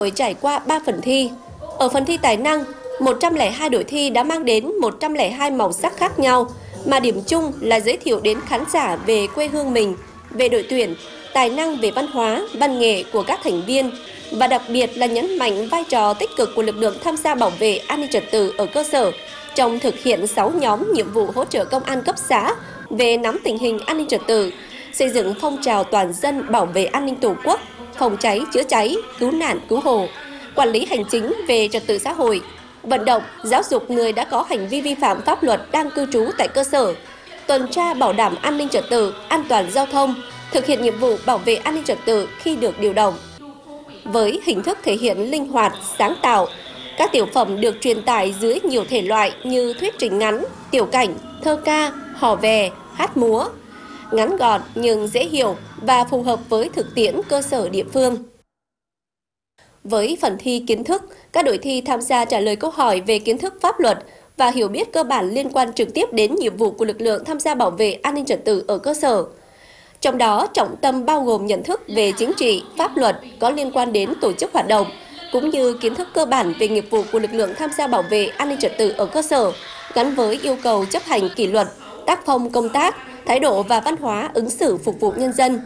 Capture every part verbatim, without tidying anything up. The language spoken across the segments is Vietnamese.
Trải qua ba phần thi. Ở phần thi tài năng, một trăm lẻ hai đội thi đã mang đến một trăm lẻ hai màu sắc khác nhau, mà điểm chung là giới thiệu đến khán giả về quê hương mình, về đội tuyển, tài năng về văn hóa, văn nghệ của các thành viên, và đặc biệt là nhấn mạnh vai trò tích cực của lực lượng tham gia bảo vệ an ninh trật tự ở cơ sở trong thực hiện sáu nhóm nhiệm vụ hỗ trợ công an cấp xã về nắm tình hình an ninh trật tự, xây dựng phong trào toàn dân bảo vệ an ninh Tổ quốc, phòng cháy, chữa cháy, cứu nạn, cứu hộ, quản lý hành chính về trật tự xã hội, vận động, giáo dục người đã có hành vi vi phạm pháp luật đang cư trú tại cơ sở, tuần tra bảo đảm an ninh trật tự, an toàn giao thông, thực hiện nhiệm vụ bảo vệ an ninh trật tự khi được điều động. Với hình thức thể hiện linh hoạt, sáng tạo, các tiểu phẩm được truyền tải dưới nhiều thể loại như thuyết trình ngắn, tiểu cảnh, thơ ca, hò vè, hát múa, ngắn gọn nhưng dễ hiểu và phù hợp với thực tiễn cơ sở địa phương. Với phần thi kiến thức, các đội thi tham gia trả lời câu hỏi về kiến thức pháp luật và hiểu biết cơ bản liên quan trực tiếp đến nhiệm vụ của lực lượng tham gia bảo vệ an ninh trật tự ở cơ sở. Trong đó, trọng tâm bao gồm nhận thức về chính trị, pháp luật có liên quan đến tổ chức hoạt động, cũng như kiến thức cơ bản về nghiệp vụ của lực lượng tham gia bảo vệ an ninh trật tự ở cơ sở, gắn với yêu cầu chấp hành kỷ luật, tác phong công tác, thái độ và văn hóa ứng xử phục vụ nhân dân.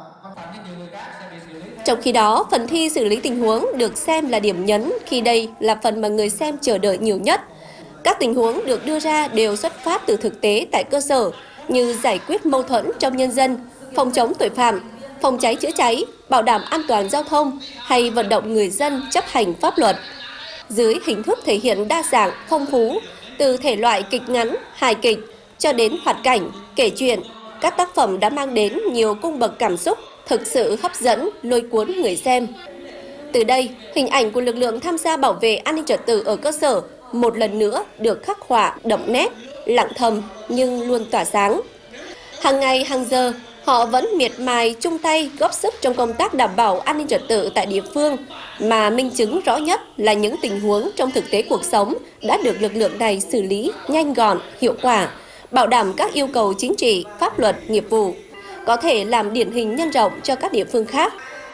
Trong khi đó, phần thi xử lý tình huống được xem là điểm nhấn khi đây là phần mà người xem chờ đợi nhiều nhất. Các tình huống được đưa ra đều xuất phát từ thực tế tại cơ sở, như giải quyết mâu thuẫn trong nhân dân, phòng chống tội phạm, phòng cháy chữa cháy, bảo đảm an toàn giao thông hay vận động người dân chấp hành pháp luật. Dưới hình thức thể hiện đa dạng, phong phú, từ thể loại kịch ngắn, hài kịch cho đến hoạt cảnh, kể chuyện, các tác phẩm đã mang đến nhiều cung bậc cảm xúc thực sự hấp dẫn, lôi cuốn người xem. Từ đây, hình ảnh của lực lượng tham gia bảo vệ an ninh trật tự ở cơ sở một lần nữa được khắc họa đậm nét, lặng thầm nhưng luôn tỏa sáng. Hàng ngày, hàng giờ, họ vẫn miệt mài chung tay góp sức trong công tác đảm bảo an ninh trật tự tại địa phương, mà minh chứng rõ nhất là những tình huống trong thực tế cuộc sống đã được lực lượng này xử lý nhanh gọn, hiệu quả, bảo đảm các yêu cầu chính trị, pháp luật, nghiệp vụ, có thể làm điển hình nhân rộng cho các địa phương khác.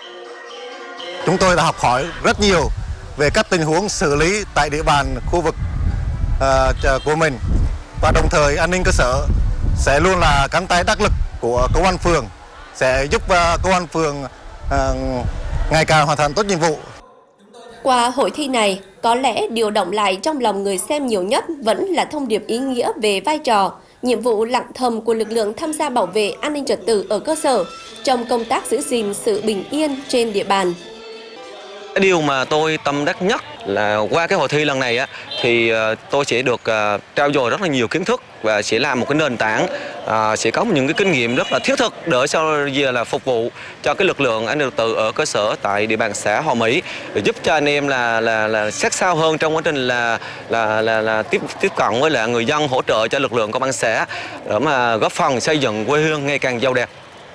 Chúng tôi đã học hỏi rất nhiều về các tình huống xử lý tại địa bàn khu vực uh, của mình, và đồng thời an ninh cơ sở sẽ luôn là cánh tay đắc lực của công an phường, sẽ giúp uh, công an phường uh, ngày càng hoàn thành tốt nhiệm vụ. Qua hội thi này, có lẽ điều động lại trong lòng người xem nhiều nhất vẫn là thông điệp ý nghĩa về vai trò, nhiệm vụ lặng thầm của lực lượng tham gia bảo vệ an ninh trật tự ở cơ sở trong công tác giữ gìn sự bình yên trên địa bàn. Điều mà tôi tâm đắc nhất là qua cái hội thi lần này á, thì tôi sẽ được uh, trao dồi rất là nhiều kiến thức và sẽ làm một cái nền tảng, uh, sẽ có những cái kinh nghiệm rất là thiết thực để sau giờ là phục vụ cho cái lực lượng an ninh trật tự ở cơ sở tại địa bàn xã Hòa Mỹ, để giúp cho anh em là là là sát sao hơn trong quá trình là là là, là tiếp tiếp cận với là người dân, hỗ trợ cho lực lượng công an xã để mà góp phần xây dựng quê hương ngày càng giàu đẹp.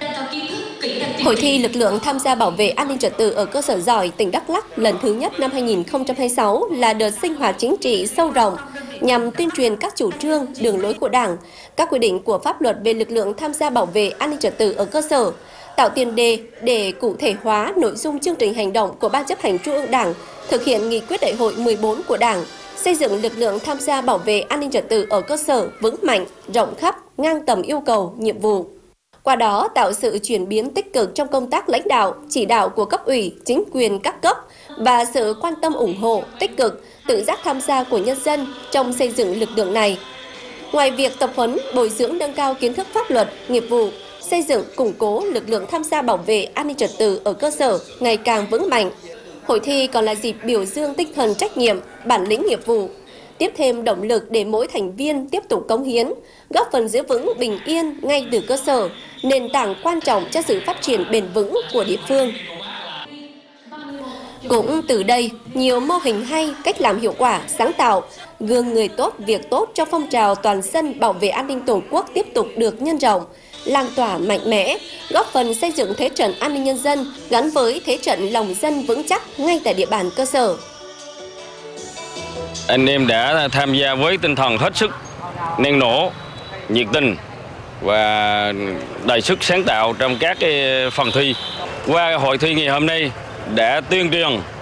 Hội thi lực lượng tham gia bảo vệ an ninh trật tự ở cơ sở giỏi tỉnh Đắk Lắk lần thứ nhất năm hai nghìn không trăm hai mươi sáu là đợt sinh hoạt chính trị sâu rộng nhằm tuyên truyền các chủ trương, đường lối của Đảng, các quy định của pháp luật về lực lượng tham gia bảo vệ an ninh trật tự ở cơ sở, tạo tiền đề để cụ thể hóa nội dung chương trình hành động của Ban chấp hành Trung ương Đảng thực hiện nghị quyết đại hội mười bốn của Đảng, xây dựng lực lượng tham gia bảo vệ an ninh trật tự ở cơ sở vững mạnh, rộng khắp, ngang tầm yêu cầu, nhiệm vụ. Qua đó tạo sự chuyển biến tích cực trong công tác lãnh đạo, chỉ đạo của cấp ủy, chính quyền các cấp và sự quan tâm ủng hộ, tích cực, tự giác tham gia của nhân dân trong xây dựng lực lượng này. Ngoài việc tập huấn, bồi dưỡng nâng cao kiến thức pháp luật, nghiệp vụ, xây dựng, củng cố lực lượng tham gia bảo vệ an ninh trật tự ở cơ sở ngày càng vững mạnh, hội thi còn là dịp biểu dương tinh thần trách nhiệm, bản lĩnh nghiệp vụ, tiếp thêm động lực để mỗi thành viên tiếp tục cống hiến, góp phần giữ vững bình yên ngay từ cơ sở, nền tảng quan trọng cho sự phát triển bền vững của địa phương. Cũng từ đây, nhiều mô hình hay, cách làm hiệu quả, sáng tạo, gương người tốt, việc tốt trong phong trào toàn dân bảo vệ an ninh Tổ quốc tiếp tục được nhân rộng, lan tỏa mạnh mẽ, góp phần xây dựng thế trận an ninh nhân dân gắn với thế trận lòng dân vững chắc ngay tại địa bàn cơ sở. Anh em đã tham gia với tinh thần hết sức năng nổ, nhiệt tình và đầy sức sáng tạo trong các cái phần thi. Qua hội thi ngày hôm nay đã tuyên truyền